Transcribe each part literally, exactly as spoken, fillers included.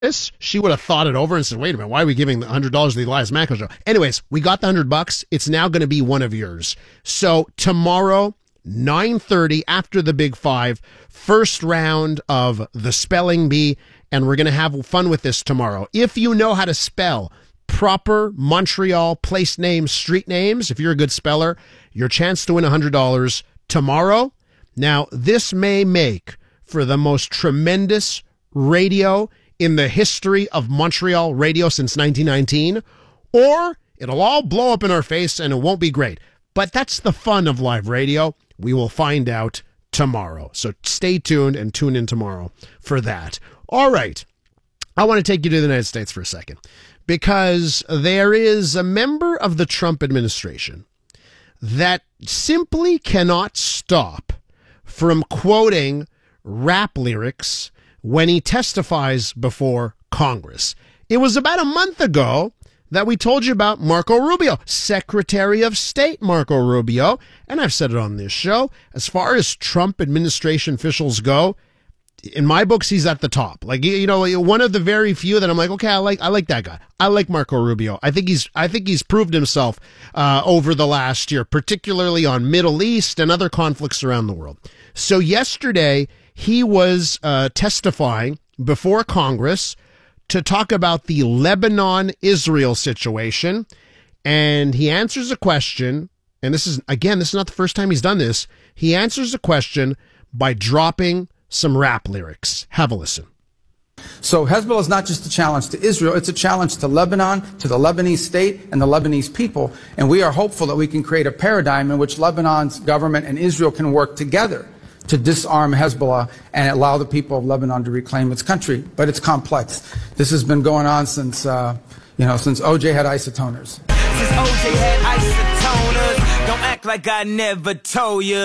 this, she would have thought it over and said, wait a minute, why are we giving the one hundred dollars to the Elias Macko show? Anyways, we got the one hundred bucks. It's now going to be one of yours. So tomorrow, nine thirty after the Big Five, first round of the spelling bee, and we're going to have fun with this tomorrow. If you know how to spell proper Montreal place names, street names, if you're a good speller, your chance to win one hundred dollars tomorrow. Now, this may make for the most tremendous radio in the history of Montreal radio since nineteen nineteen, or it'll all blow up in our face and it won't be great. But that's the fun of live radio. We will find out tomorrow. So stay tuned and tune in tomorrow for that. All right. I want to take you to the United States for a second, because there is a member of the Trump administration that simply cannot stop from quoting rap lyrics when he testifies before Congress. It was about a month ago that we told you about Marco Rubio, Secretary of State Marco Rubio, and I've said it on this show, as far as Trump administration officials go, in my books, he's at the top. Like, you know, one of the very few that I'm like, okay, I like, I like that guy. I like Marco Rubio. I think he's, I think he's proved himself uh, over the last year, particularly on Middle East and other conflicts around the world. So yesterday, he was uh, testifying before Congress to talk about the Lebanon-Israel situation, and he answers a question, and this is, again, this is not the first time he's done this. He answers a question by dropping some rap lyrics. Have a listen. So Hezbollah is not just a challenge to Israel, it's a challenge to Lebanon, to the Lebanese state and the Lebanese people, and we are hopeful that we can create a paradigm in which Lebanon's government and Israel can work together to disarm Hezbollah and allow the people of Lebanon to reclaim its country. But it's complex. This has been going on since, uh, you know, since O J had isotoners. Since O J had isotoners, don't act like I never told you.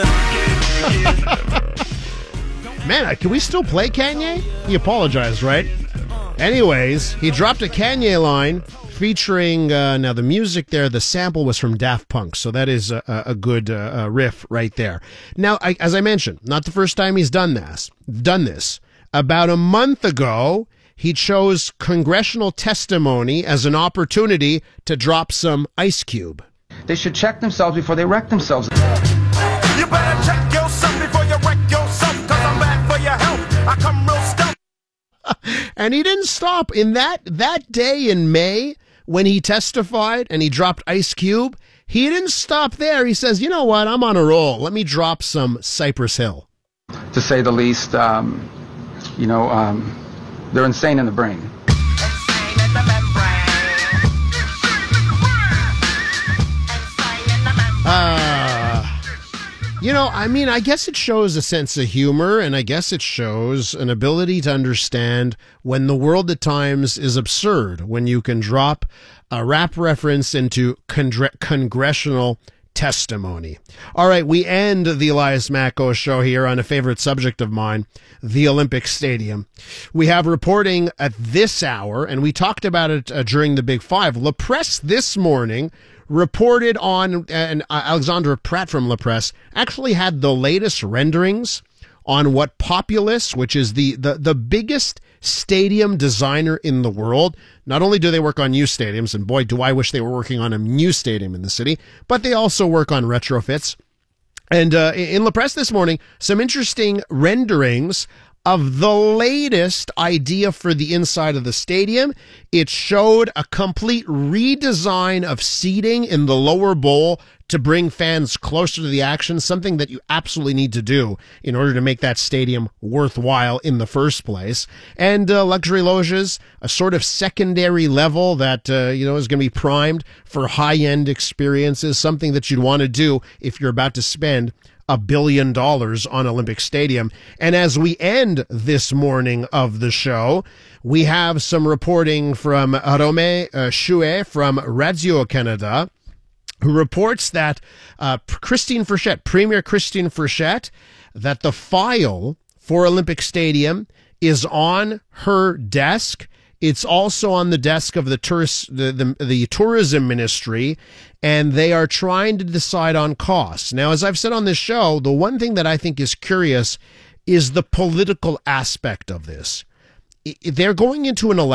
Man, can we still play Kanye? He apologized, right? Anyways, he dropped a Kanye line featuring, uh, now the music there, the sample was from Daft Punk, so that is a, a good uh, riff right there. Now, I, as I mentioned, not the first time he's done this. Done this. About a month ago, he chose congressional testimony as an opportunity to drop some Ice Cube. They should check themselves before they wreck themselves. You better check yourself before you wreck yourself, cause I'm back for your help. I come real stuff. And he didn't stop. In that that day in May, when he testified and he dropped Ice Cube, he didn't stop there. He says, you know what, I'm on a roll. Let me drop some Cypress Hill. To say the least, um, you know, um, they're insane in the brain. Insane in the membrane. Insane in the membrane. Uh, you know, I mean, I guess it shows a sense of humor, and I guess it shows an ability to understand when the world at times is absurd, when you can drop a rap reference into congr- congressional testimony. All right, we end the Elias Macko show here on a favorite subject of mine, the Olympic Stadium. We have reporting at this hour, and we talked about it uh, during the Big Five. La Presse this morning reported on, and uh, Alexandra Pratt from La Presse actually had the latest renderings on what Populous, which is the, the, the biggest stadium designer in the world. Not only do they work on new stadiums, and boy, do I wish they were working on a new stadium in the city, but they also work on retrofits. And uh, in La Presse this morning, some interesting renderings of the latest idea for the inside of the stadium. It showed a complete redesign of seating in the lower bowl to bring fans closer to the action, something that you absolutely need to do in order to make that stadium worthwhile in the first place. And uh, luxury loges, a sort of secondary level that uh, you know is going to be primed for high-end experiences, something that you'd want to do if you're about to spend a billion dollars on Olympic Stadium. And as we end this morning of the show, we have some reporting from Romé uh, Chouet from Radio-Canada, who reports that uh, Christine Frechette, Premier Christine Frechette, that the file for Olympic Stadium is on her desk. It's also on the desk of the tourist, the, the, the tourism ministry, and they are trying to decide on costs. Now, as I've said on this show, the one thing that I think is curious is the political aspect of this. they're going into an election.